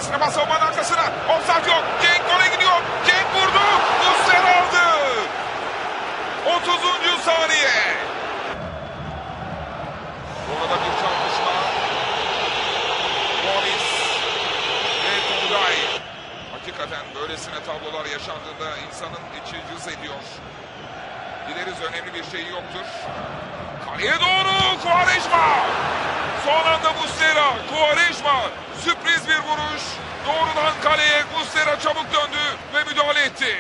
Ekstra pas savunmanın arkasına. Offside yok. Cenk gole gidiyor. Cenk vurdu. Muslera aldı. 30. saniye. Orada bir çarpışma. Gomis ve Tolgay. Hakikaten böylesine tablolar yaşandığında insanın içi cız ediyor. Dileriz önemli bir şey yoktur. Kaleye doğru Quaresma. Son anda Muslera. Quaresma. Sürpriz bir vuruş. Doğrudan kaleye Muslera çabuk döndü ve müdahale etti.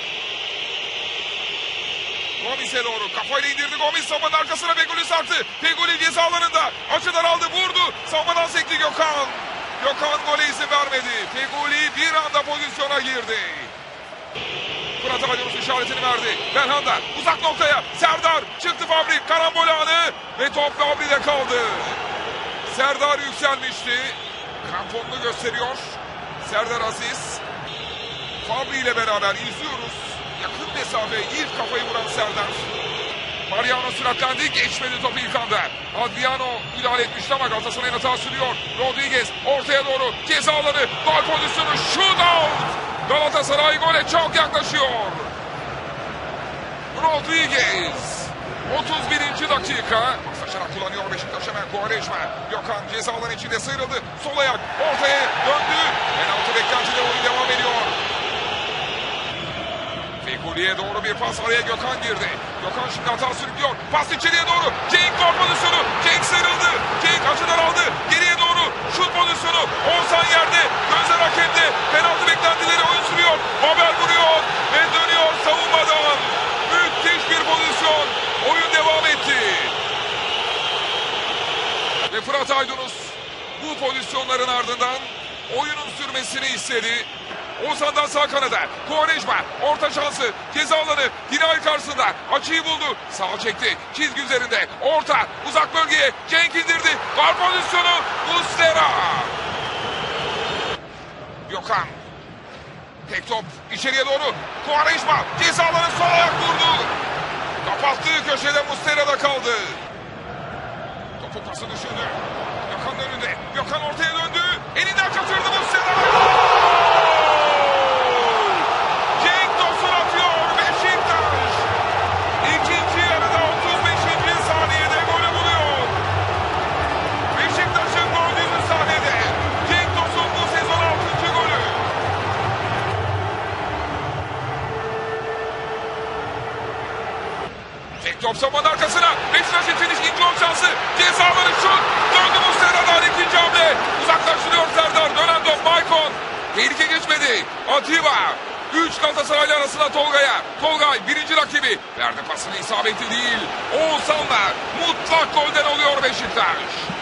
Gomis'e doğru kafayla indirdi. Gomis savunmanın arkasına Feguli sarktı. Feguli ceza alanında açıdan aldı, vurdu. Savunmadan sekti Gökhan. Gökhan gole izin vermedi. Feguli bir anda pozisyona girdi. Fırat Aydınus işaretini verdi. Belhanda uzak noktaya. Serdar çıktı, Fabri karambol anı ve top Fabri'de kaldı. Serdar yükselmişti. Kramponunu gösteriyor. Serdar Aziz. Fabri ile beraber izliyoruz. Yakın mesafe ilk kafayı vuran Serdar. Mariano süratlendi. Geçmedi topu ilk anda. Adriano müdahale etmişti ama Galatasaray'ın hata sürüyor. Rodriguez ortaya doğru ceza alanı. Gol pozisyonu. Shootout. Galatasaray gole çok yaklaşıyor. Rodriguez. 31. dakika. Paslaşarak kullanıyor Beşiktaş hemen. Quaresma. Gökhan ceza alanı içinde sıyrıldı. Sol ayak ortaya döndü. Penaltı beklentide oyun devam ediyor. Fegüli'ye doğru bir pas, araya Gökhan girdi. Gökhan şimdi hata sürüklüyor. Pas içeriye doğru. Cenk gol pozisyonu. Cenk sıyrıldı. Cenk açıdan aldı. Geriye doğru şut pozisyonu. Oğuzhan yerde. Gözler hakemde. Penaltı beklentileri oyun sürüyor. Babel vuruyor ve dönüyor savunmadan. Müthiş bir pozisyon. Oyun devam etti. Ve Fırat Aydınus bu pozisyonların ardından oyunun sürmesini istedi. Oğuzhan'dan sağ kanada. Quaresma orta şansı. Ceza alanı. Dinay karşısında. Açıyı buldu. Sağa çekti. Çizgi üzerinde. Orta. Uzak bölgeye. Cenk indirdi. Gol pozisyonu. Muslera. Gökhan. Tek top. İçeriye doğru. Quaresma. Ceza alanı sol ayak vurdu. Kapattığı köşede Muslera'da kaldı. Topu pası düşündü. Gökhan'ın önünde. Gökhan ortaya döndü. Elinden kaçırdı Muslera. Tek top savunmanın arkasına. Beşiktaş için ikinci gol şansı. Cezaları şut. Döndü Muslera'dan ikinci hamle. Uzaklaştırıyor Serdar. Dönen top Maicon. Tehlike geçmedi. Atiba. 3 Galatasaraylı arasında Tolgay'a. Tolgay birinci rakibi. Verdi pasını, isabetli değil. Oğuzhan'la mutlak golden oluyor Beşiktaş.